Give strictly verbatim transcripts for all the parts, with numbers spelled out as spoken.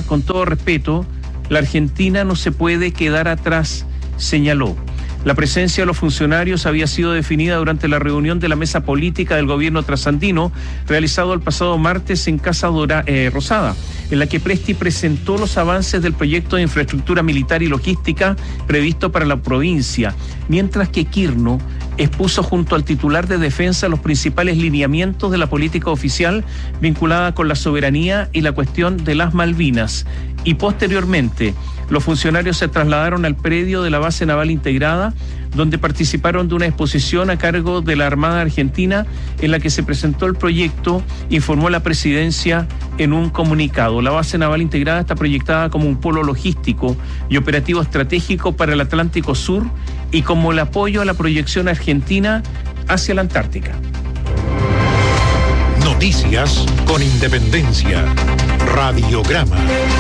con todo respeto, la Argentina no se puede quedar atrás, señaló. La presencia de los funcionarios había sido definida durante la reunión de la mesa política del gobierno trasandino realizado el pasado martes en Casa Dora, eh, Rosada, en la que Presti presentó los avances del proyecto de infraestructura militar y logística previsto para la provincia, mientras que Quirno expuso junto al titular de Defensa los principales lineamientos de la política oficial vinculada con la soberanía y la cuestión de las Malvinas. Y posteriormente, los funcionarios se trasladaron al predio de la base naval integrada, donde participaron de una exposición a cargo de la Armada Argentina en la que se presentó el proyecto, informó la presidencia en un comunicado. La base naval integrada está proyectada como un polo logístico y operativo estratégico para el Atlántico Sur y como el apoyo a la proyección argentina hacia la Antártica. Noticias con Independencia. Radiograma.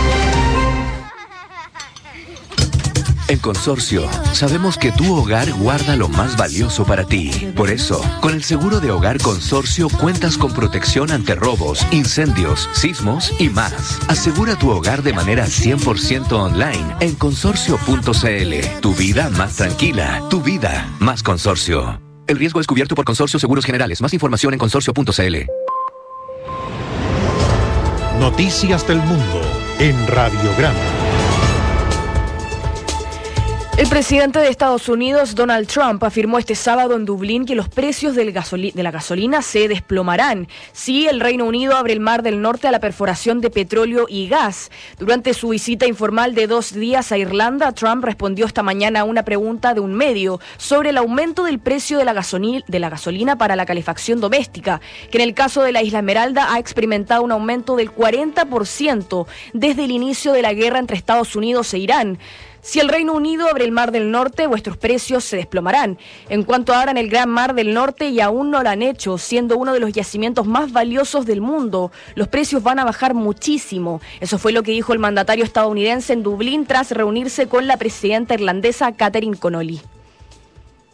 En Consorcio, sabemos que tu hogar guarda lo más valioso para ti. Por eso, con el seguro de hogar Consorcio cuentas con protección ante robos, incendios, sismos y más. Asegura tu hogar de manera cien por ciento online en consorcio punto c l. Tu vida más tranquila, tu vida más Consorcio. El riesgo es cubierto por Consorcio Seguros Generales. Más información en consorcio punto c l. Noticias del mundo en Radiograma. El presidente de Estados Unidos, Donald Trump, afirmó este sábado en Dublín que los precios del gasoli- de la gasolina se desplomarán si el Reino Unido abre el Mar del Norte a la perforación de petróleo y gas. Durante su visita informal de dos días a Irlanda, Trump respondió esta mañana a una pregunta de un medio sobre el aumento del precio de la, gasoli- de la gasolina para la calefacción doméstica, que en el caso de la Isla Esmeralda ha experimentado un aumento del cuarenta por ciento desde el inicio de la guerra entre Estados Unidos e Irán. Si el Reino Unido abre el Mar del Norte, vuestros precios se desplomarán. En cuanto abran el Gran Mar del Norte, y aún no lo han hecho, siendo uno de los yacimientos más valiosos del mundo, los precios van a bajar muchísimo. Eso fue lo que dijo el mandatario estadounidense en Dublín tras reunirse con la presidenta irlandesa Catherine Connolly.